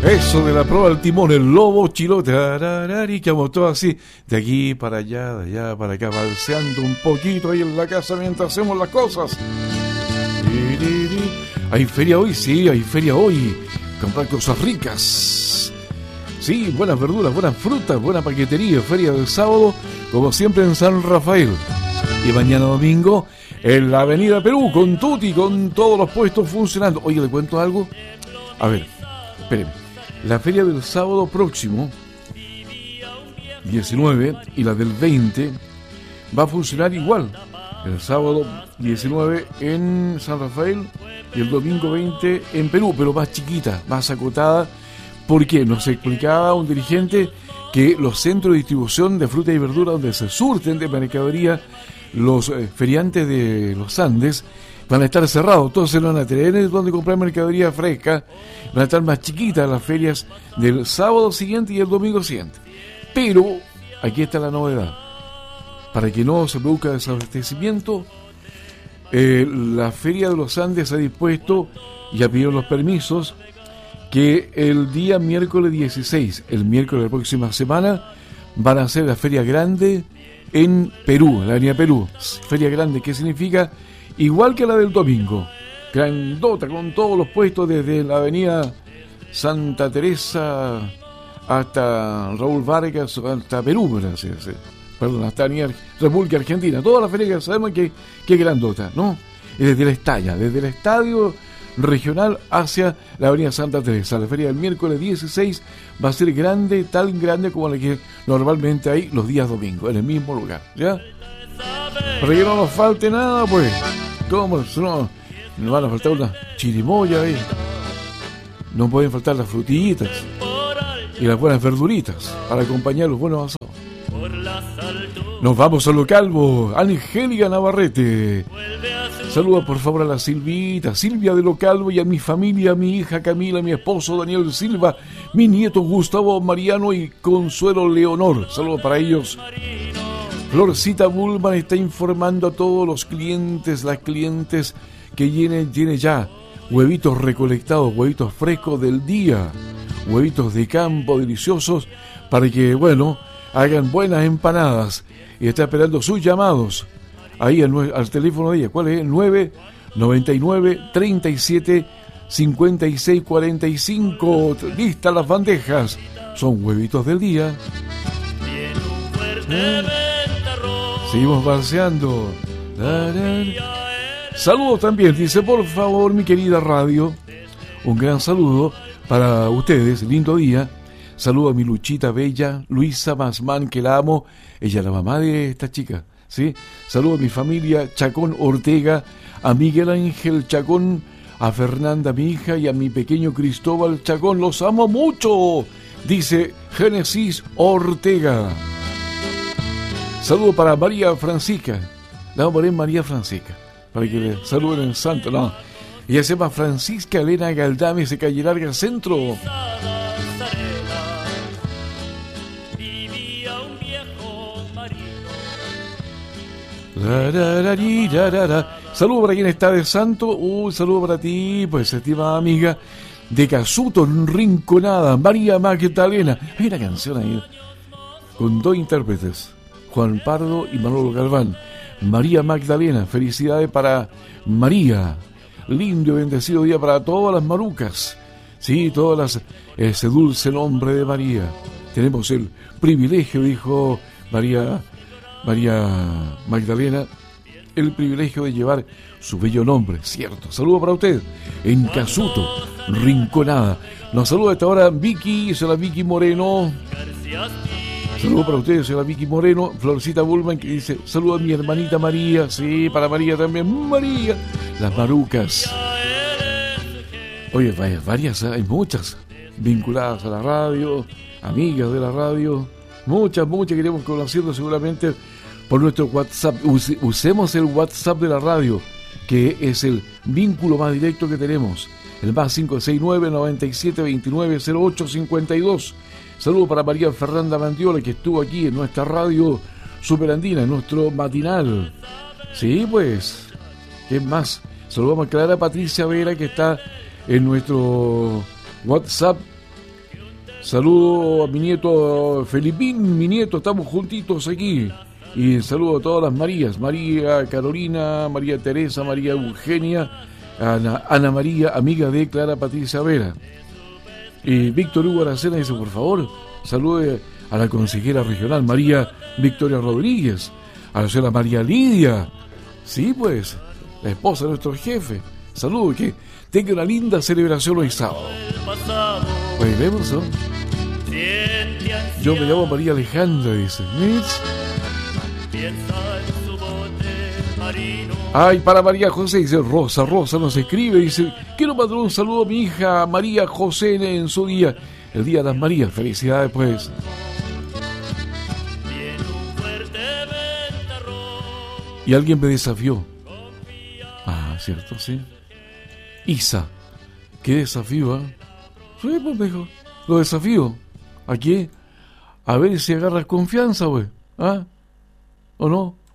Eso de la prueba del timón, el lobo chilote, y que vamos todos así, de aquí para allá, de allá para acá, balseando un poquito ahí en la casa mientras hacemos las cosas. ¿Hay feria hoy? Sí, hay feria hoy. Comprar cosas ricas. Sí, buenas verduras, buenas frutas, buena paquetería. Feria del sábado, como siempre en San Rafael. Y mañana domingo en la Avenida Perú, con Tuti, con todos los puestos funcionando. Oye, ¿le cuento algo? A ver, espérenme. La feria del sábado próximo, 19, y la del 20, va a funcionar igual. El sábado 19 en San Rafael y el domingo 20 en Perú, pero más chiquita, más acotada. ¿Por qué? Nos explicaba un dirigente que los centros de distribución de fruta y verdura donde se surten de mercadería los feriantes de los Andes van a estar cerrados, entonces no van a tener donde comprar mercadería fresca, van a estar más chiquitas las ferias del sábado siguiente y el domingo siguiente. Pero aquí está la novedad, para que no se produzca desabastecimiento, la Feria de los Andes ha dispuesto, ya pidieron los permisos, que el día miércoles 16, el miércoles de la próxima semana, van a hacer la Feria Grande en Perú, en la Avenida Perú. Feria Grande, ¿qué significa? Igual que la del domingo, grandota, con todos los puestos desde la Avenida Santa Teresa hasta Raúl Vargas, hasta Perú, perdón, hasta Avenida República Argentina. Toda la feria que sabemos que es grandota, ¿no? Es desde la estalla, desde el estadio regional hacia la Avenida Santa Teresa. La feria del miércoles 16 va a ser grande, tan grande como la que normalmente hay los días domingos, en el mismo lugar, ¿ya? Para que no nos falte nada, pues. ¿Cómo? No, nos van a faltar una chirimoya ahí. No pueden faltar las frutillitas y las buenas verduritas para acompañar los buenos asados. Nos vamos a lo calvo. Angélica Navarrete. Saluda por favor a la Silvita, Silvia de lo Calvo, y a mi familia, a mi hija Camila, a mi esposo Daniel Silva, mi nieto Gustavo Mariano y Consuelo Leonor. Saludos para ellos. Florcita Bullman está informando a todos los clientes, las clientes, que tiene ya huevitos recolectados, huevitos frescos del día, huevitos de campo deliciosos, para que, bueno, hagan buenas empanadas. Y está esperando sus llamados ahí al teléfono de ella. ¿Cuál es? 999 37 56 45. Listas las bandejas. Son huevitos del día. Seguimos balseando. Saludos también, dice, por favor, mi querida radio. Un gran saludo para ustedes, lindo día. Saludo a mi Luchita bella, Luisa Masmán, que la amo. Ella es la mamá de esta chica, ¿sí? Saludo a mi familia Chacón Ortega, a Miguel Ángel Chacón, a Fernanda, mi hija, y a mi pequeño Cristóbal Chacón. Los amo mucho, dice Génesis Ortega. Saludo para María Francisca. La vamos a poner María Francisca, para que le saluden en santo. No, ella se llama Francisca Elena Galdames, de Calle Larga Centro. Saludo para quien está de santo. Saludo para ti, pues, estimada amiga de Casuto, Rinconada, María Magdalena. Hay una canción ahí con dos intérpretes, Juan Pardo y Manolo Galván. María Magdalena, felicidades para María. Lindo y bendecido día para todas las marucas, sí, ese dulce nombre de María. Tenemos el privilegio, dijo María Magdalena, el privilegio de llevar su bello nombre, cierto. Saludo para usted en Casuto, Rinconada. Nos saluda a esta hora Vicky, es la Vicky Moreno. Saludo para ustedes, señora Vicky Moreno. Florcita Bullman, que dice, saludo a mi hermanita María. Sí, para María también. María. Las marucas. Oye, varias, hay muchas vinculadas a la radio, amigas de la radio. Muchas que iremos conociendo seguramente por nuestro WhatsApp. Usemos el WhatsApp de la radio, que es el vínculo más directo que tenemos. El más 569 97 29 08 52. Saludo para María Fernanda Mandiola, que estuvo aquí en nuestra radio superandina, en nuestro matinal. Sí, pues, ¿qué más? Saludamos a Clara Patricia Vera, que está en nuestro WhatsApp, Saludo a mi nieto Felipín, mi nieto, estamos juntitos aquí. Y saludo a todas las Marías, María Carolina, María Teresa, María Eugenia, Ana María, amiga de Clara Patricia Vera. Y Víctor Hugo Aracena dice, por favor, salude a la consejera regional María Victoria Rodríguez, a la señora María Lidia, sí pues, la esposa de nuestro jefe. Saludo, que tenga una linda celebración hoy sábado. Pues vemos, ¿no? Yo me llamo María Alejandra, dice. ¿Ves? Ay, para María José, dice Rosa nos escribe, dice, quiero mandar un saludo a mi hija María José en su día, el Día de las Marías. Felicidades, pues. Y alguien me desafió. Ah, cierto, sí. Isa, qué desafío, ¿eh? Sí, pues, me dijo, lo desafío. ¿A qué? A ver si agarras confianza, güey. ¿Ah? ¿O no?